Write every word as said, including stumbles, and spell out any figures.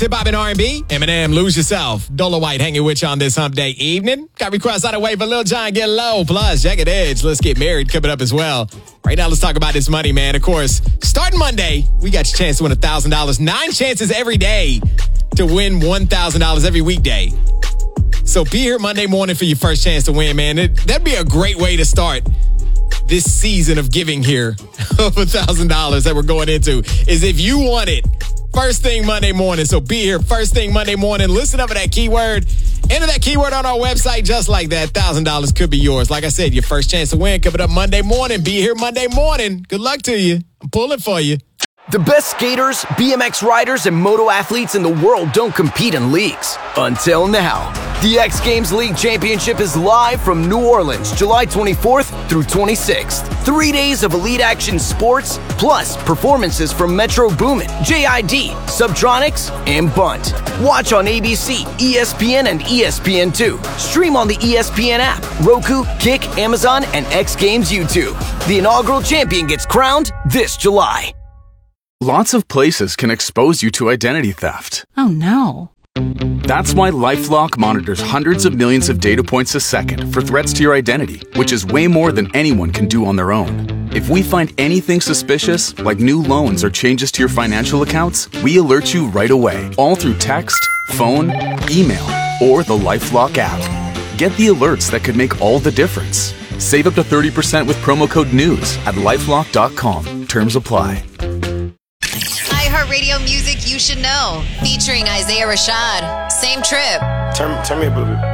Hip-hop and R and B, Eminem, Lose Yourself. Dola White hanging with you on this hump day evening. Got requests out of the way for Lil Jon, Get Low. Plus, Jagged Edge, Let's Get Married coming up as well. Right now, let's talk about this money, man. Of course, starting Monday, we got your chance to win one thousand dollars. Nine chances every day to win one thousand dollars every weekday. So be here Monday morning for your first chance to win, man. It, that'd be a great way to start this season of giving here of one thousand dollars that we're going into, is if you want it. First thing Monday morning. So be here first thing Monday morning. Listen up for that keyword. Enter that keyword on our website just like that. one thousand dollars could be yours. Like I said, your first chance to win coming up Monday morning. Be here Monday morning. Good luck to you. I'm pulling for you. The best skaters, B M X riders, and moto athletes in the world don't compete in leagues. Until now. The X Games League Championship is live from New Orleans, July twenty-fourth through twenty-sixth. Three days of elite action sports, plus performances from Metro Boomin, J I D, Subtronics, and Bunt. Watch on A B C, E S P N, and E S P N two. Stream on the E S P N app, Roku, Kick, Amazon, and X Games YouTube. The inaugural champion gets crowned this July. Lots of places can expose you to identity theft. Oh no. That's why LifeLock monitors hundreds of millions of data points a second for threats to your identity, which is way more than anyone can do on their own. If we find anything suspicious, like new loans or changes to your financial accounts, we alert you right away, all through text, phone, email, or the LifeLock app. Get the alerts that could make all the difference. Save up to thirty percent with promo code NEWS at lifelock dot com. Terms apply. iHeartRadio music you should know, featuring Isaiah Rashad. Same trip. Turn, turn me up a little bit.